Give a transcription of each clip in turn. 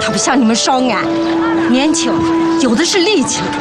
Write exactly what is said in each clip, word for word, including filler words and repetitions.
他不像你们少安，年轻有的是力气。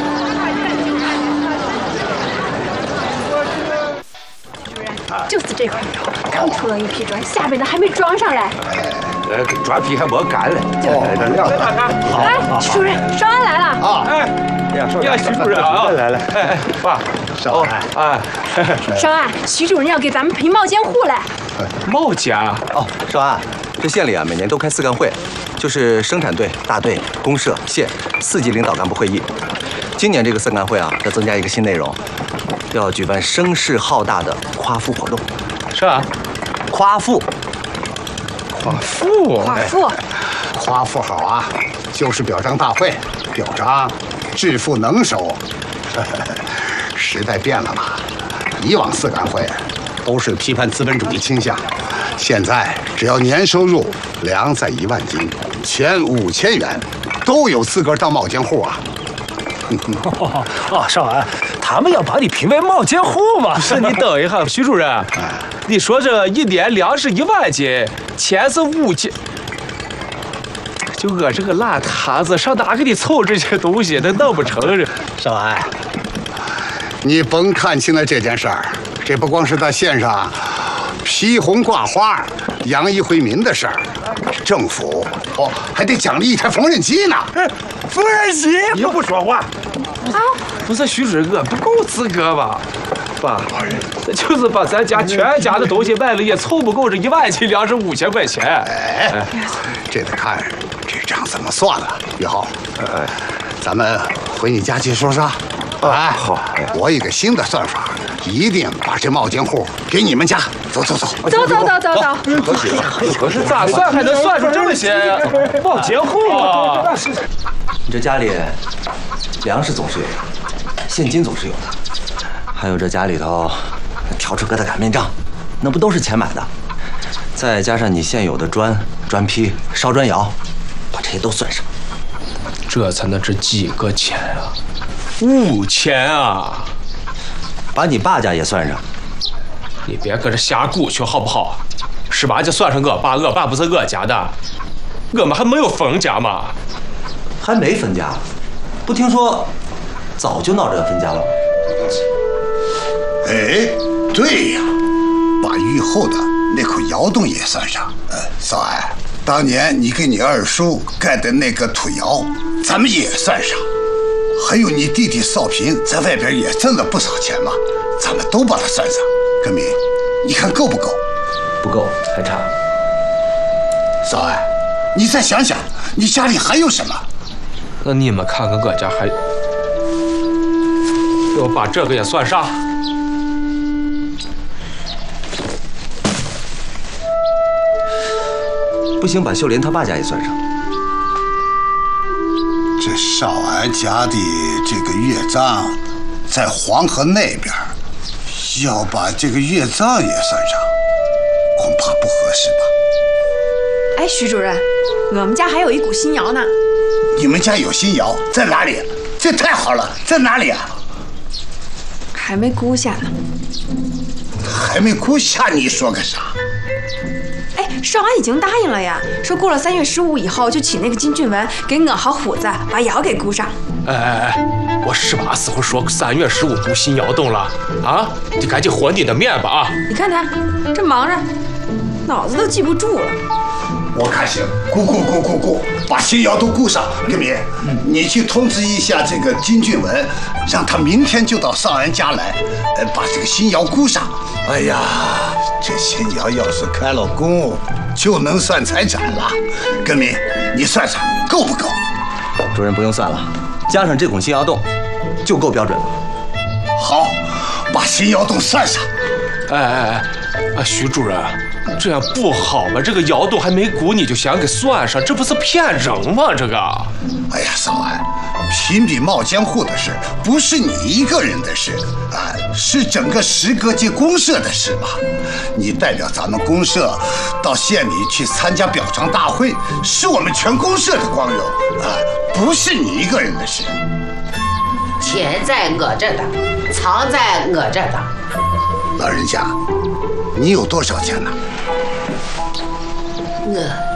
就是这块头，刚出了一批砖，下边的还没装上来。 呃，砖皮还没干嘞。 哦，这亮了。 哎，徐主任，少安来了。 啊， 哎，呀，徐主任啊， 来来， 哎哎，爸， 少安， 哎， 少安，徐主任要给咱们评冒监户嘞。 冒监哦，少安，这县里啊，每年都开四干会，就是生产队、大队、公社、县四级领导干部会议。今年这个四干会啊，要增加一个新内容，要举办声势浩大的夸父活动。 啥？ 夸父。 夸父？ 夸父。 夸父好啊，就是表彰大会，表彰致富能手。时代变了嘛，以往四干会都是批判资本主义倾向，现在只要年收入粮在一万斤，钱五千元，都有资格当冒监户啊。 哦，哦，少安，他们要把你评为冒监户吗？ 不是，你等一下，徐主任，你说这一年粮食一万斤，钱是五千，就我这个烂摊子，上哪给你凑这些东西？他弄不成这。 少安， 你甭看清了这件事儿，这不光是在县上披红挂花、扬一回民的事儿，政府哦还得奖励一台缝纫机呢。 缝纫机， 你又不说话。 啊，不是徐主任，我不够资格吧？爸，就是把咱家全家的东西卖了，也凑不够这一万斤粮食五千块钱。 哎，这得看这账怎么算了。以后，哎，咱们回你家去说说。哎，好，我有个新的算法，一定把这冒监户给你们家。走走走， 走走走走走。 可是咋算还能算出这么些呀？冒监户啊！ 你这家里粮食总是有的，现金总是有的，还有这家里头笤帚疙瘩擀面杖，那不都是钱买的？再加上你现有的砖、砖坯、烧砖窑，把这些都算上， 这才能值几个钱啊？五千啊！ 把你爸家也算上。 你别搁这瞎估去好不好？是吧？就算上我爸，我爸不是我家的，我们还没有分家嘛。 还没分家，不听说早就闹着要分家了吗？ 哎，对呀，把狱后的那口窑洞也算上。呃，少安，当年你给你二叔盖的那个土窑，咱们也算上。还有你弟弟少平在外边也挣了不少钱嘛，咱们都把它算上。根明，你看够不够？ 不够，还差。 少安，你再想想，你家里还有什么？ 那你们看看我家还，给我把这个也算上。 不行，把秀莲她爸家也算上。 这少安家的这个岳丈在黄河那边，要把这个岳丈也算上，恐怕不合适吧？ 哎，徐主任，我们家还有一股新窑呢。 你们家有新窑在哪里？这太好了，在哪里啊？ 还没估下呢。 还没估下，你说个啥？ 哎，少安已经答应了呀，说过了三月十五以后就请那个金俊文给我和虎子把窑给估上。 哎哎哎，我什么时候说三月十五估新窑洞了啊？你赶紧和你的面吧啊！ 你看他这忙着，脑子都记不住了。 我看行，估估估估估，把新窑都估上。根明，你去通知一下这个金俊文，让他明天就到少安家来，呃，把这个新窑估上。哎呀，这新窑要是开了工，就能算财产了。根明，你算算够不够？ 主任不用算了，加上这孔新窑洞，就够标准了。 好，把新窑洞算上。 哎哎哎，徐主任，这样不好吧？这个窑洞还没估，你就想给算上，这不是骗人吗？这个。 哎呀，少安，评比冒监户的事不是你一个人的事啊，是整个石阁街公社的事嘛。你代表咱们公社到县里去参加表彰大会，是我们全公社的光荣啊，不是你一个人的事。 钱在我这的，藏在我这的。 老人家，你有多少钱呢？ 我